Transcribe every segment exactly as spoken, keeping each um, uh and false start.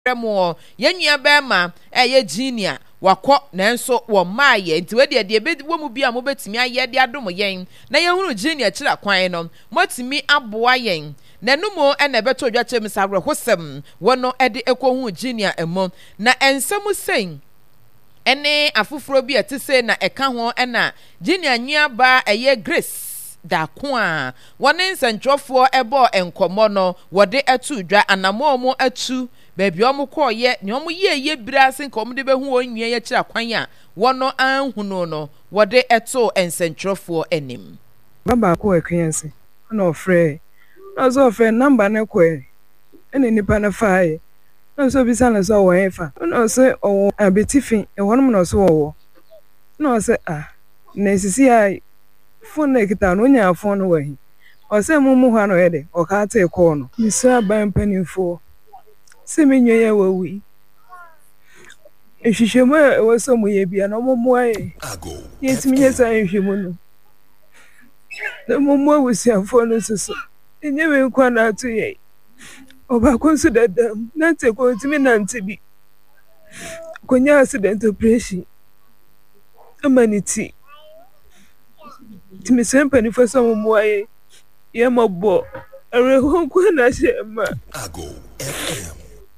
remo yenua bema eye junior wakọ nanso wo maaye nti we de de be wo mu bia mo betimi aye de adom yen na ye hunu junior kira kwan no motimi aboa yen nanumo ena beto dwa chem sabre hosem wono ede ekohu junior emo na ensem sen ene afufuro bi etise na eka ho ena junior nua ba eye Grace da ko a wone nsentwofo ebo enkomo no wode etu dwa anamo mo atu baby omo koye ne omo ye ye brase nkom de behu onwie ye kira kwan a wono anhunu no wode eto ensentwofo enim baba ko ekwense na ofre na so ofre number ne ko e ene nipa na faaye na so bisa na so wo efa na so o abetifin e wonum na so wo na so ah na sisi ai phone na kita no nya phone wahi o se mu mu ha no yede o ka ta ko no misa ban panifo se menyo ya wawi ehihwemu e wo so mu ye bia no mo mo ai yetimi nya sa ehwemu no na mo mo wusia phone so so enye we kwa na atu ye oba konsu dadam na te ko timi na ntibi konya accident operation amaniti timi sempani for some moye ye mabo are hon kwa na shema Ago F M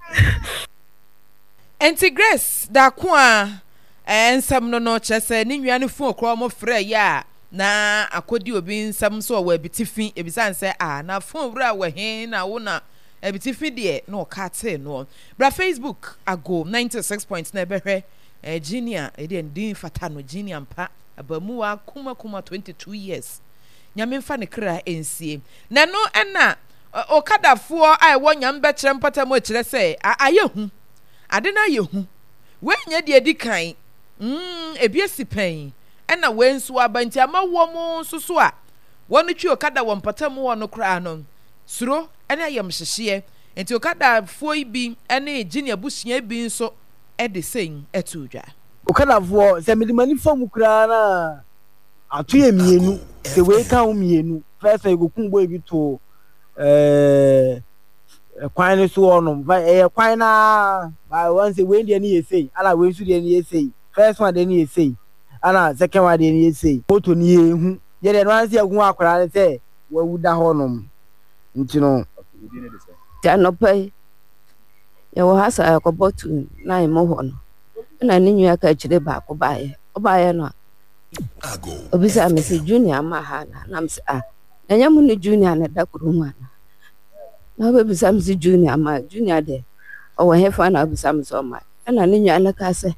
Enti Grace da ko a ensam no no chese ni nwa ne fu okro mo frɛ ya na akodi obi nsam so wa bitifin ebisan se ah na fu wura wa hen na wo na ebitifin de no ka te no bra Facebook Ago ninety-six point nine behwe eh junior e de ndin fata no junior mpa abamuwa kuma kuma twenty-two years nyame mfa ne kra ensie na no ena okadafoɔ ai wonyam bekyerɛ mpata mo kyerɛ sɛ ayehu ade na yehu wenya de edi kan mm ebi esipan ena wensu abanti amawo mo soso a wonu twi okada wɔ mpata mo wɔ no kra no suro ena yam hyehye enti okadafoɔ bi ene junior busua bi nso e de sen etudwa okadafoɔ sɛ medimani fam kra na atoye mienu se we ka wo mienu first e gokun boy bi to eh kwan ni so ono eh kwan na ba wan say we dey ni yesei ala we su dey ni yesei first one dey ni yesei ala second one dey ni yesei photo ni ehu ye dey wan say agun akwara ni say wa wuda honom nti no janopai ya wo hasa yakobotu na imo ho no na ni nyu aka kire ba ko baaye obaaye no obisa me se junior ma ha na na me se ah enya mu ni junior na da kuru hu ana na be bisa me se junior ma junior de o wo hefa na bisa me so ma na ni nyu ana ka se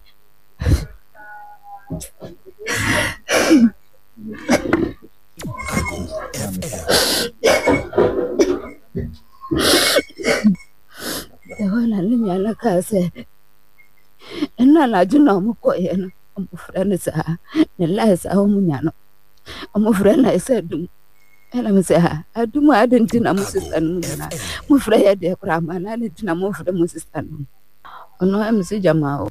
ya wana ni nyu ana ka se ena na juna mo ko ye no mo frene sa ne la sa ho munya no mo frene sa dum ela me sa adum adenti na mo sister no na mo frene ya de kra ma na ne tina mo frene mo sister no ono am se jama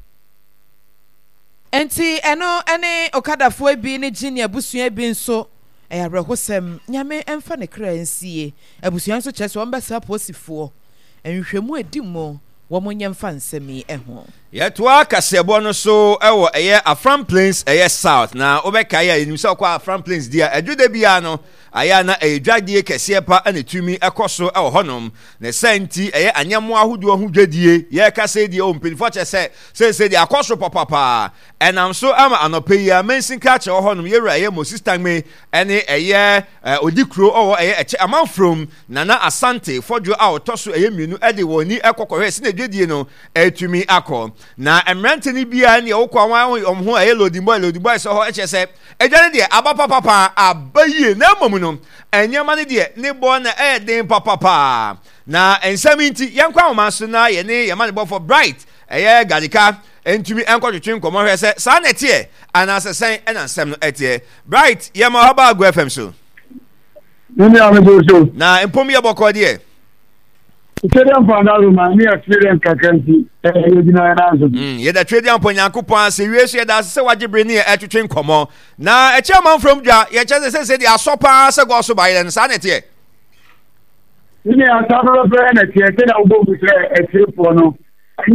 enti eno ene okadafo bi ne junior busua bi nso e abrehosem nyame emfa ne kra nsie abusua nso kyese won besa posifo enhwemu edimo wo monye mfa nsemi eho yetwa kasebo no so ewo eye Afram Plains eye South na obeka ya enim se kwa Afram Plains dia adwude bia no aya na edwadie kese pa anetumi ekoso ewo honom na senti eye anyamo ahodo ahudwadie ye kase die o mpelifo chese se se die akoso papapa enam so ama anope ya mensin ka che honom ye ra eye mo sister me ene eye odikro owo eye eche amanfrom nana asante fodwo a otoso eye mienu ede woni ekokore se na dwadie no etumi akọ na emrante ni bia ne wokwa wan omho eye lodimbo lodimbo so ho eche se edwane de abapapapa abaye na mamu no enyama ne de ne bo na e den papapa na ensaminti yankwa omanso na ye ne yema ne bo for bright eye gadika entumi enkotwetwe nkomo hwe se sa na tie anase sen enansem no etie bright yema haba Ago F M so ni ame so na empom ye bokọ de Trading Pandaru ma mi experience kakanti eh yedina na azu mm ye da trading ponyankopon ase wiesu ye da se wagibre ne etwetwe nkomo na e chairman from dwa ye chese se se di asopa se go so baile nsa na tie ni asabro pre na tie te na ubo bisre e tripo no